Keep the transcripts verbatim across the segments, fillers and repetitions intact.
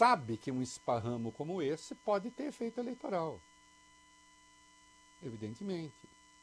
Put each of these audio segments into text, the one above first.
sabe que um esparramo como esse pode ter efeito eleitoral. Evidentemente.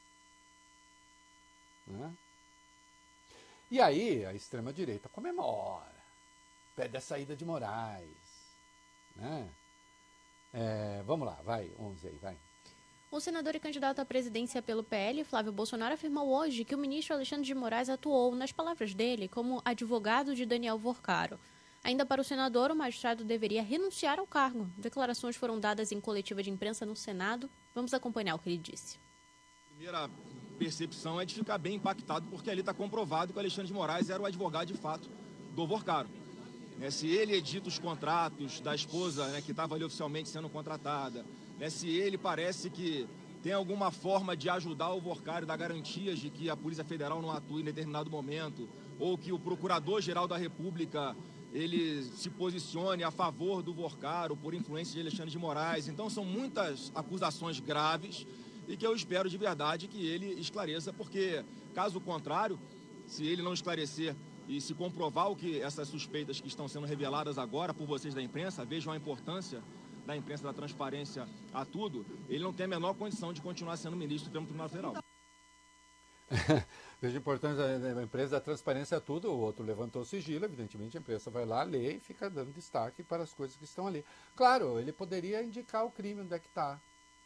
Né? E aí a extrema-direita comemora, pede a saída de Moraes. Né? É, vamos lá, vai, onze aí, vai. O senador e candidato à presidência pelo P L, Flávio Bolsonaro, afirmou hoje que o ministro Alexandre de Moraes atuou, nas palavras dele, como advogado de Daniel Vorcaro. Ainda para o senador, o magistrado deveria renunciar ao cargo. Declarações foram dadas em coletiva de imprensa no Senado. Vamos acompanhar o que ele disse. A primeira percepção é de ficar bem impactado, porque ali está comprovado que o Alexandre de Moraes era o advogado de fato do Vorcaro. Né, se ele edita os contratos da esposa, né, que estava ali oficialmente sendo contratada, né, se ele parece que tem alguma forma de ajudar o Vorcaro, dar garantias de que a Polícia Federal não atue em determinado momento, ou que o Procurador-Geral da República ele se posicione a favor do Vorcaro por influência de Alexandre de Moraes. Então são muitas acusações graves e que eu espero de verdade que ele esclareça, porque caso contrário, se ele não esclarecer e se comprovar o que essas suspeitas que estão sendo reveladas agora por vocês da imprensa, vejam a importância da imprensa, da transparência a tudo, ele não tem a menor condição de continuar sendo ministro do Supremo Tribunal Federal. Veja a importância da empresa, da transparência a tudo, o outro levantou o sigilo, evidentemente a imprensa vai lá, lê e fica dando destaque para as coisas que estão ali. Claro, ele poderia indicar o crime, onde é que está.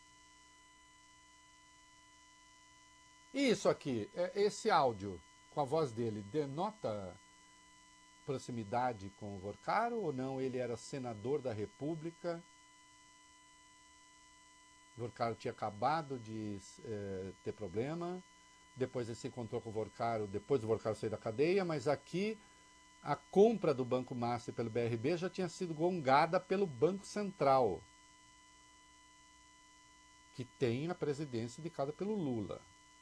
E isso aqui, esse áudio com a voz dele, denota proximidade com o Vorcaro ou não? Ele era senador da República, Vorcaro tinha acabado de eh, ter problema, depois ele se encontrou com o Vorcaro, depois do Vorcaro sair da cadeia, mas aqui a compra do Banco Master pelo B R B já tinha sido gongada pelo Banco Central, que tem a presidência indicada pelo Lula.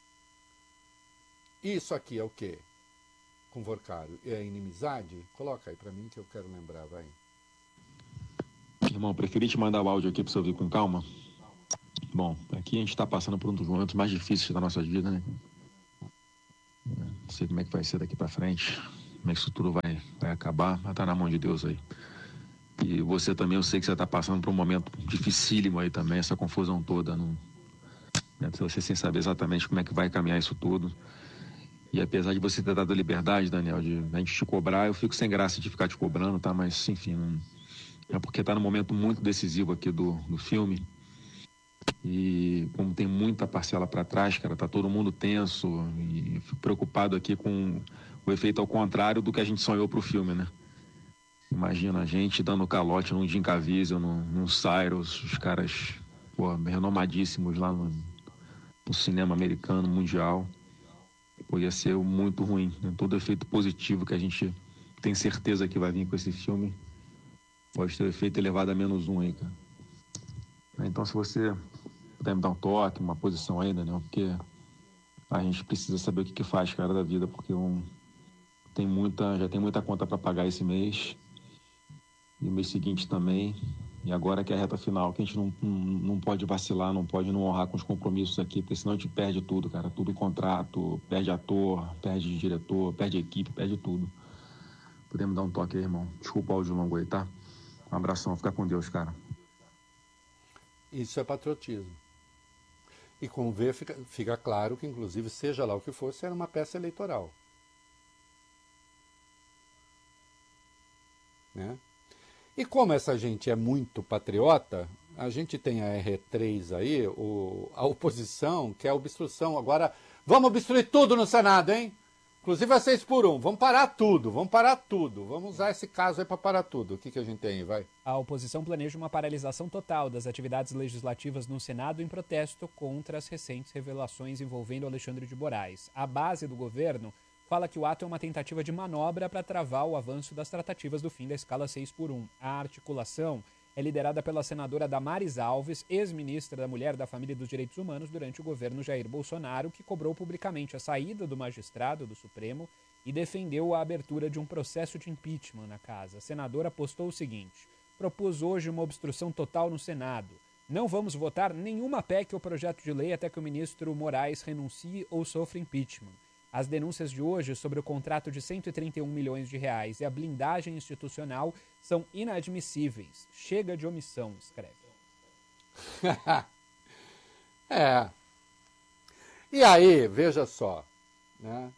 Isso aqui é o quê? Com Vorcaro? É inimizade? Coloca aí pra mim que eu quero lembrar, vai. Irmão, preferi te mandar o áudio aqui pra você ouvir com calma. Bom, aqui a gente tá passando por um dos momentos mais difíceis da nossa vida, né? Não sei como é que vai ser daqui pra frente, como é que isso tudo vai, vai acabar, mas tá na mão de Deus aí. E você também, eu sei que você tá passando por um momento dificílimo aí também, essa confusão toda, não... né? Você sem saber exatamente como é que vai caminhar isso tudo. E apesar de você ter dado a liberdade, Daniel, de a gente te cobrar, eu fico sem graça de ficar te cobrando, tá? Mas, enfim, não... é porque tá num momento muito decisivo aqui do, do filme. E como tem muita parcela para trás, cara, tá todo mundo tenso e fico preocupado aqui com o efeito ao contrário do que a gente sonhou pro filme, né? Imagina a gente dando calote num Jim Caviezel, num, num Cyrus, os caras, pô, renomadíssimos lá no, no cinema americano, mundial. Pô, ia ser muito ruim, né? Todo efeito positivo que a gente tem certeza que vai vir com esse filme pode ter o efeito elevado a menos um aí, cara. Então, se você puder me dar um toque, uma posição aí, Daniel, porque a gente precisa saber o que que faz, cara, da vida, porque um, tem muita, já tem muita conta para pagar esse mês, e o mês seguinte também, e agora que é a reta final, que a gente não, não, não pode vacilar, não pode não honrar com os compromissos aqui, porque senão a gente perde tudo, cara, tudo contrato, perde ator, perde diretor, perde equipe, perde tudo. Podemos dar um toque aí, irmão? Desculpa o áudio longo aí, tá? Um abração, fica com Deus, cara. Isso é patriotismo. E com ver fica, fica claro que, inclusive, seja lá o que fosse, era uma peça eleitoral. Né? E como essa gente é muito patriota, a gente tem a R três aí, o, a oposição, que é a obstrução. Agora, vamos obstruir tudo no Senado, hein? Inclusive a seis por um. Vamos parar tudo, vamos parar tudo. Vamos usar esse caso aí para parar tudo. O que, que a gente tem aí, vai? A oposição planeja uma paralisação total das atividades legislativas no Senado em protesto contra as recentes revelações envolvendo Alexandre de Moraes. A base do governo fala que o ato é uma tentativa de manobra para travar o avanço das tratativas do fim da escala seis por um. A articulação é liderada pela senadora Damares Alves, ex-ministra da Mulher, da Família e dos Direitos Humanos durante o governo Jair Bolsonaro, que cobrou publicamente a saída do magistrado do Supremo e defendeu a abertura de um processo de impeachment na casa. A senadora postou o seguinte: propus hoje uma obstrução total no Senado. Não vamos votar nenhuma P E C ou projeto de lei até que o ministro Moraes renuncie ou sofra impeachment. As denúncias de hoje sobre o contrato de cento e trinta e um milhões de reais e a blindagem institucional são inadmissíveis. Chega de omissão, escreve. É. E aí, veja só, né?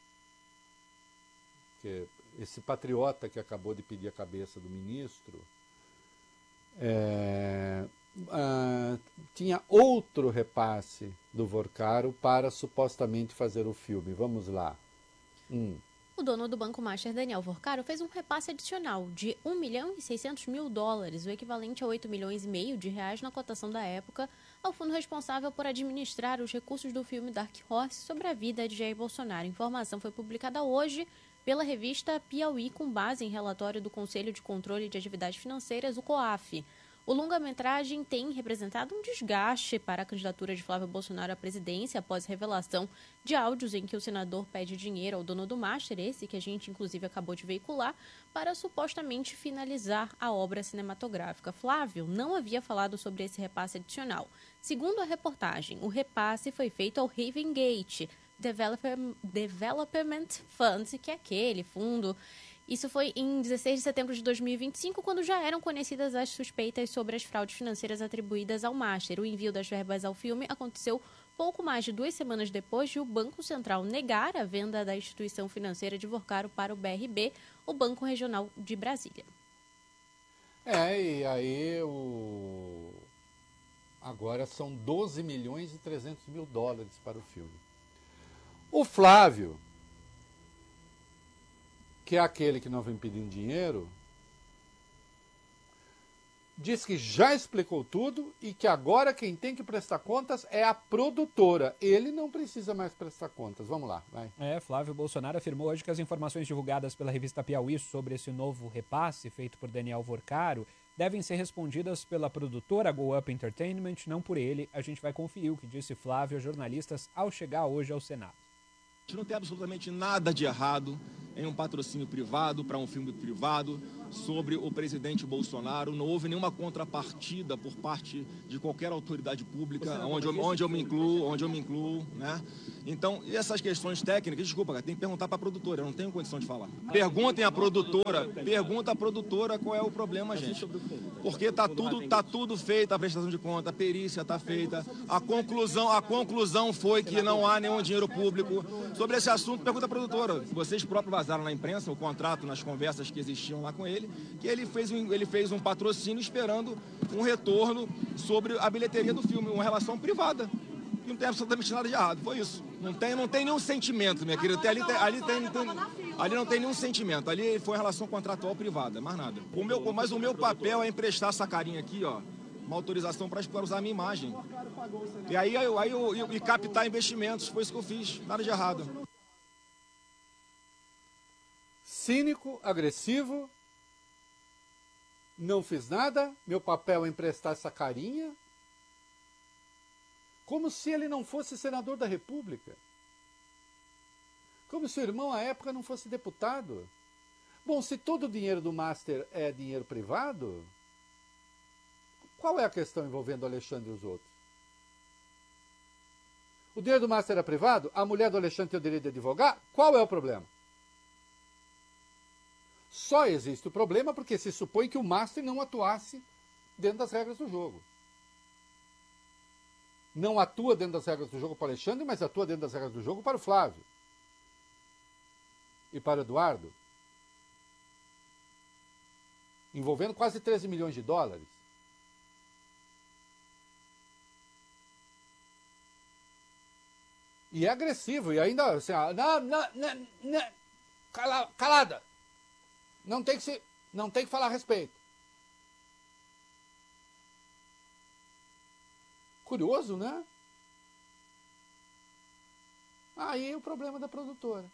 Que esse patriota que acabou de pedir a cabeça do ministro é, uh, tinha outro repasse do Vorcaro para supostamente fazer o filme. Vamos lá. Hum. O dono do Banco Master, Daniel Vorcaro, fez um repasse adicional de um milhão e seiscentos mil dólares, o equivalente a oito milhões e meio de reais na cotação da época, ao fundo responsável por administrar os recursos do filme Dark Horse sobre a vida de Jair Bolsonaro. A informação foi publicada hoje pela revista Piauí, com base em relatório do Conselho de Controle de Atividades Financeiras, o COAF. O longa-metragem tem representado um desgaste para a candidatura de Flávio Bolsonaro à presidência após revelação de áudios em que o senador pede dinheiro ao dono do Master, esse que a gente inclusive acabou de veicular, para supostamente finalizar a obra cinematográfica. Flávio não havia falado sobre esse repasse adicional. Segundo a reportagem, o repasse foi feito ao Haven Gate Developer, Development Fund, que é aquele fundo. Isso foi em dezesseis de setembro de dois mil e vinte e cinco, quando já eram conhecidas as suspeitas sobre as fraudes financeiras atribuídas ao Master. O envio das verbas ao filme aconteceu pouco mais de duas semanas depois de o Banco Central negar a venda da instituição financeira de Vorcaro para o B R B, o Banco Regional de Brasília. É, e aí o... agora são doze milhões e trezentos mil dólares para o filme. O Flávio, que é aquele que não vem pedindo dinheiro, diz que já explicou tudo e que agora quem tem que prestar contas é a produtora. Ele não precisa mais prestar contas. Vamos lá, vai. É, Flávio Bolsonaro afirmou hoje que as informações divulgadas pela revista Piauí sobre esse novo repasse feito por Daniel Vorcaro devem ser respondidas pela produtora Go Up Entertainment, não por ele. A gente vai conferir o que disse Flávio a jornalistas ao chegar hoje ao Senado. A gente não tem absolutamente nada de errado em um patrocínio privado para um filme privado sobre o presidente Bolsonaro. Não houve nenhuma contrapartida por parte de qualquer autoridade pública, onde eu, onde eu me incluo, onde eu me incluo, né? Então, e essas questões técnicas, desculpa, cara, tem que perguntar para a produtora, eu não tenho condição de falar. Perguntem à produtora, pergunta à produtora qual é o problema, gente. Porque tá tudo, tá tudo feito, a prestação de conta, a perícia tá feita, a conclusão, a conclusão foi que não há nenhum dinheiro público. Sobre esse assunto, pergunta à produtora. Vocês próprios vazaram na imprensa o contrato, nas conversas que existiam lá com ele, que ele fez um, ele fez um patrocínio esperando um retorno sobre a bilheteria do filme, uma relação privada. E não tem absolutamente nada de errado, foi isso. Não tem, não tem nenhum sentimento, minha querida. Ali, tem, ali, tem, tem, ali não tem nenhum sentimento. Ali foi uma relação contratual privada, mais nada. O meu, mas o meu papel é emprestar essa carinha aqui, ó, uma autorização para usar a minha imagem. E aí, aí, aí eu, eu, e captar investimentos, foi isso que eu fiz, nada de errado. Cínico, agressivo, não fiz nada, meu papel é emprestar essa carinha. Como se ele não fosse senador da República. Como se o irmão, à época, não fosse deputado. Bom, se todo o dinheiro do Master é dinheiro privado, qual é a questão envolvendo o Alexandre e os outros? O dinheiro do Master é privado? A mulher do Alexandre tem o direito de advogar? Qual é o problema? Só existe o problema porque se supõe que o Master não atuasse dentro das regras do jogo. Não atua dentro das regras do jogo para o Alexandre, mas atua dentro das regras do jogo para o Flávio. E para o Eduardo. Envolvendo quase treze milhões de dólares. E é agressivo, e ainda assim, não, não, não, não, cala, calada. Não tem que se, não tem que falar a respeito. Curioso, né? Aí o problema da produtora.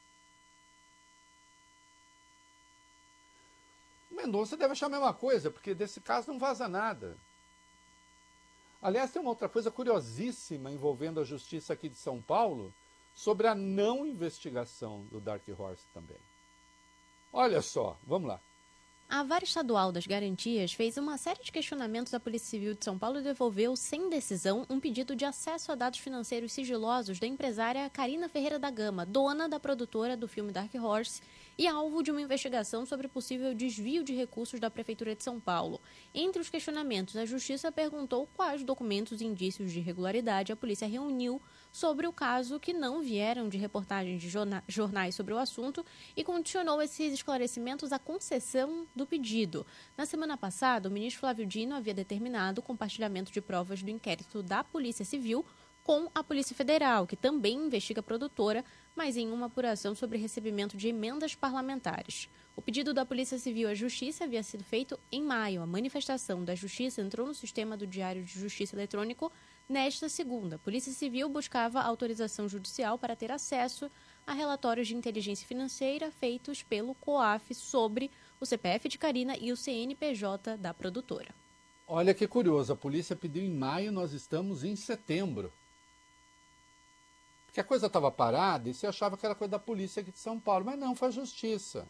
O Mendonça deve achar a mesma coisa, porque desse caso não vaza nada. Aliás, tem uma outra coisa curiosíssima envolvendo a Justiça aqui de São Paulo sobre a não investigação do Dark Horse também. Olha só, vamos lá. A Vara Estadual das Garantias fez uma série de questionamentos à Polícia Civil de São Paulo e devolveu, sem decisão, um pedido de acesso a dados financeiros sigilosos da empresária Carina Ferreira da Gama, dona da produtora do filme Dark Horse e alvo de uma investigação sobre possível desvio de recursos da Prefeitura de São Paulo. Entre os questionamentos, a Justiça perguntou quais documentos e indícios de irregularidade a polícia reuniu sobre o caso que não vieram de reportagens de jornais sobre o assunto e condicionou esses esclarecimentos à concessão do pedido. Na semana passada, o ministro Flávio Dino havia determinado o compartilhamento de provas do inquérito da Polícia Civil com a Polícia Federal, que também investiga a produtora, mas em uma apuração sobre recebimento de emendas parlamentares. O pedido da Polícia Civil à Justiça havia sido feito em maio. A manifestação da Justiça entrou no sistema do Diário de Justiça Eletrônico nesta segunda. A Polícia Civil buscava autorização judicial para ter acesso a relatórios de inteligência financeira feitos pelo COAF sobre o C P F de Carina e o C N P J da produtora. Olha que curioso, a polícia pediu em maio, nós estamos em setembro. Porque a coisa estava parada e você achava que era coisa da polícia aqui de São Paulo, mas não, foi a Justiça.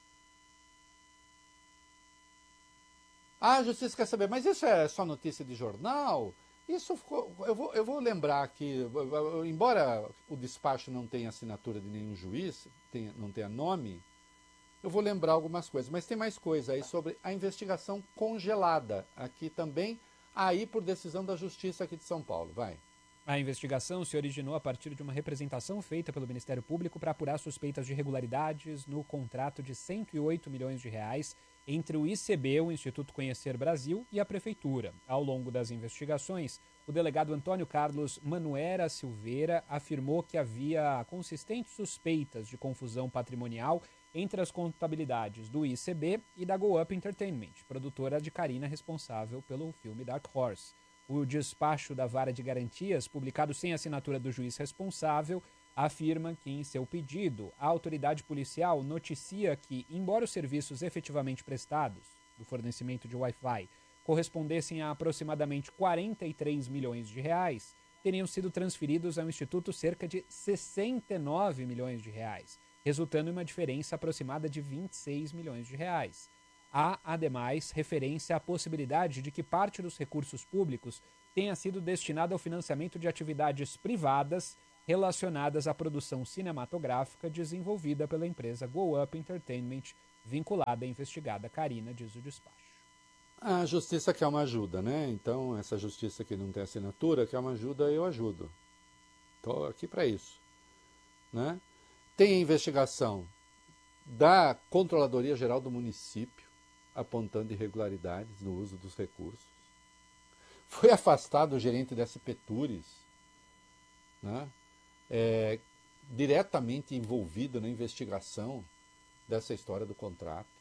Ah, a Justiça quer saber, mas isso é só notícia de jornal? Isso ficou, eu, vou, eu vou lembrar que, embora o despacho não tenha assinatura de nenhum juiz, tenha, não tenha nome, eu vou lembrar algumas coisas. Mas tem mais coisa aí sobre a investigação congelada, aqui também, aí por decisão da Justiça aqui de São Paulo. Vai. A investigação se originou a partir de uma representação feita pelo Ministério Público para apurar suspeitas de irregularidades no contrato de cento e oito milhões de reais entre o I C B, o Instituto Conhecer Brasil, e a Prefeitura. Ao longo das investigações, o delegado Antônio Carlos Manuera Silveira afirmou que havia consistentes suspeitas de confusão patrimonial entre as contabilidades do I C B e da Go Up Entertainment, produtora de Carina responsável pelo filme Dark Horse. O despacho da Vara de Garantias, publicado sem assinatura do juiz responsável, afirma que, em seu pedido, a autoridade policial noticia que, embora os serviços efetivamente prestados, do fornecimento de Wi-Fi, correspondessem a aproximadamente quarenta e três milhões de reais, teriam sido transferidos ao Instituto cerca de sessenta e nove milhões de reais, resultando em uma diferença aproximada de vinte e seis milhões de reais. Há, ademais, referência à possibilidade de que parte dos recursos públicos tenha sido destinada ao financiamento de atividades privadas relacionadas à produção cinematográfica desenvolvida pela empresa Go Up Entertainment, vinculada à investigada Carina, diz o despacho. A Justiça quer uma ajuda, né? Então, essa Justiça que não tem assinatura quer uma ajuda, eu ajudo. Estou aqui para isso, né? Tem a investigação da Controladoria Geral do Município, apontando irregularidades no uso dos recursos. Foi afastado o gerente da S P Tours, né? É, diretamente envolvido na investigação dessa história do contrato.